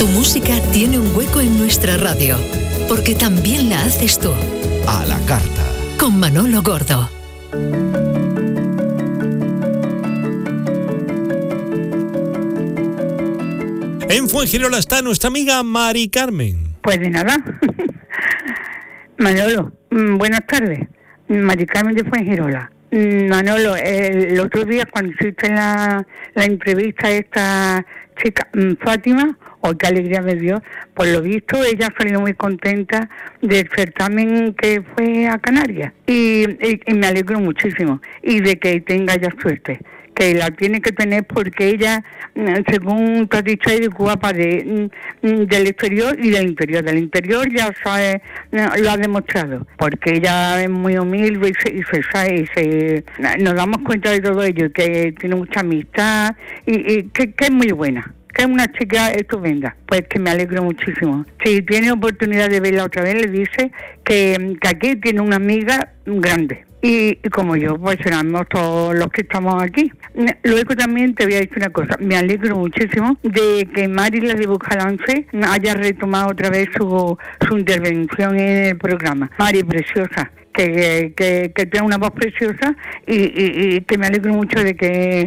Tu música tiene un hueco en nuestra radio, porque también la haces tú. A la carta. Con Manolo Gordo. En Fuengirola está nuestra amiga Mari Carmen. Pues de nada. Manolo, buenas tardes. Mari Carmen de Fuengirola. Manolo, el otro día cuando hiciste la entrevista a esta chica, Fátima, qué alegría me dio. Por lo visto, ella salió muy contenta del certamen que fue a Canarias. Y me alegro muchísimo. Y de que tenga ya suerte. Que la tiene que tener porque ella, según te has dicho, es guapa del exterior y del interior. Del interior ya sabe, lo ha demostrado, porque ella es muy humilde y se sabe, nos damos cuenta de todo ello, que tiene mucha amistad y que es muy buena. Que es una chica estupenda, pues que me alegro muchísimo. Si tiene oportunidad de verla otra vez, le dice que aquí tiene una amiga grande. Y como yo, pues éramos todos los que estamos aquí. Luego también te voy a decir una cosa. Me alegro muchísimo de que Mari, la de Bujalance, haya retomado otra vez su intervención en el programa. Mari, preciosa. Que tiene una voz preciosa y que me alegro mucho de que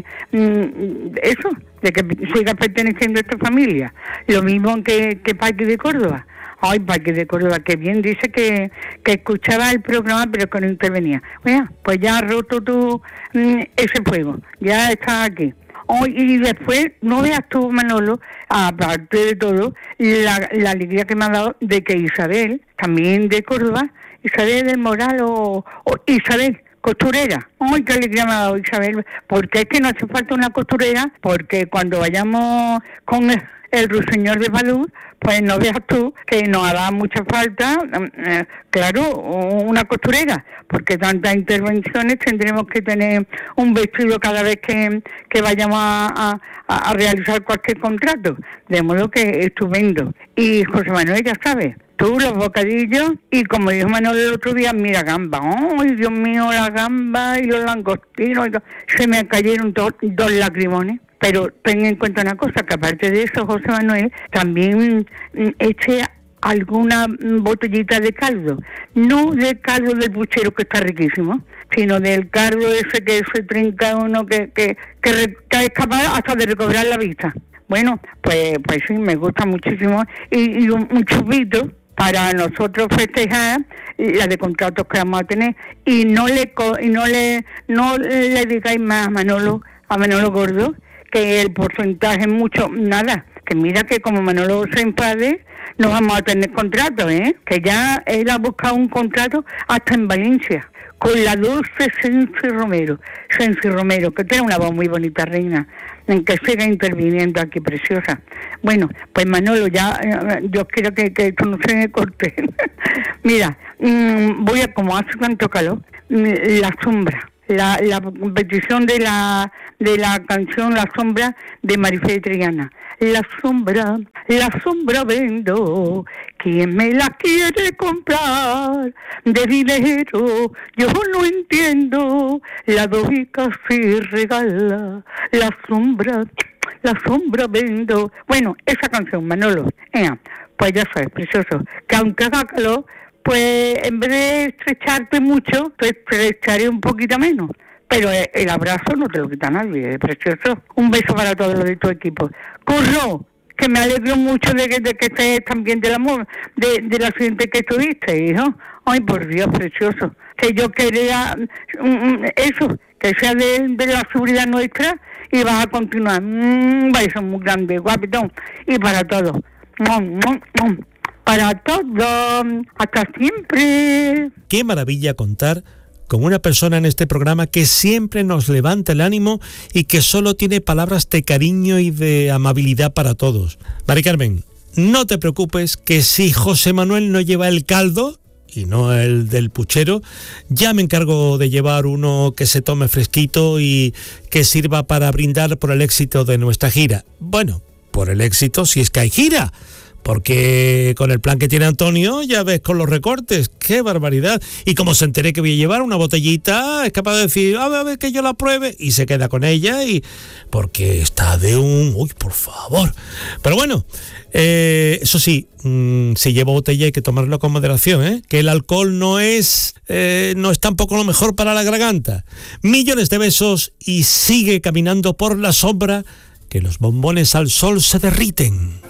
de que siga perteneciendo a esta familia. Lo mismo que Paqui de Córdoba. Ay, Paqui de Córdoba, que bien dice que escuchaba el programa pero que no intervenía. Bueno, pues ya has roto tú ese fuego, ya estás aquí. Y después, no veas tú, Manolo, aparte de todo, la alegría que me ha dado de que Isabel, también de Córdoba, Isabel del Moral o Isabel, costurera. ¡Ay, qué alegría me ha dado Isabel! Porque es que no hace falta una costurera, porque cuando vayamos con el ruiseñor de Badú, pues no veas tú que nos hará mucha falta, claro, una costurera, porque tantas intervenciones tendremos que tener un vestido cada vez que vayamos a realizar cualquier contrato. De modo que estupendo. Y José Manuel, ya sabes, tú los bocadillos, y como dijo Manuel el otro día, mira gamba, ¡ay, Dios mío, la gamba y los langostinos! Se me cayeron dos lagrimones. Pero ten en cuenta una cosa, que aparte de eso, José Manuel, también eche alguna botellita de caldo. No del caldo del puchero, que está riquísimo, sino del caldo ese que se trinca uno, que es capaz hasta de recobrar la vista. Bueno, pues sí, me gusta muchísimo. Y un chupito para nosotros festejar la de contratos que vamos a tener. Y no le digáis más a Manolo Gordo, que el porcentaje es mucho, nada, que mira que como Manolo se enfade, no vamos a tener contrato, que ya él ha buscado un contrato hasta en Valencia, con la dulce Sensi Romero, que tiene una voz muy bonita, reina, en que siga interviniendo aquí, preciosa. Bueno, pues Manolo, ya, yo quiero que esto no se me corte. Mira, voy a, como hace tanto calor, La Sombra. La petición de la canción La Sombra de Marifé Triana. La sombra vendo, ¿quién me la quiere comprar? De dinero yo no entiendo, la doy casi regala. La sombra vendo. Bueno, esa canción, Manolo, pues ya sabes, precioso, que aunque haga calor, pues en vez de estrecharte mucho, te estrecharé un poquito menos. Pero el abrazo no te lo quita nadie, precioso. Un beso para todos los de tu equipo. Curro, que me alegro mucho de que estés también del amor, del accidente que tuviste, hijo. Ay, por Dios, precioso. Que yo quería eso, que sea de la seguridad nuestra, y vas a continuar. Un beso muy grande, guapetón. Y para todos. Para todos, hasta siempre. Qué maravilla contar con una persona en este programa que siempre nos levanta el ánimo y que solo tiene palabras de cariño y de amabilidad para todos. Mari Carmen, no te preocupes, que si José Manuel no lleva el caldo, y no el del puchero, ya me encargo de llevar uno que se tome fresquito y que sirva para brindar por el éxito de nuestra gira. Bueno, por el éxito si es que hay gira, porque con el plan que tiene Antonio, ya ves con los recortes, ¡qué barbaridad! Y como se entere que voy a llevar una botellita, es capaz de decir, a ver que yo la pruebe, y se queda con ella, y porque está de un... ¡Uy, por favor! Pero bueno, eso sí, si lleva botella hay que tomarlo con moderación, que el alcohol no es tampoco lo mejor para la garganta. Millones de besos y sigue caminando por la sombra, que los bombones al sol se derriten.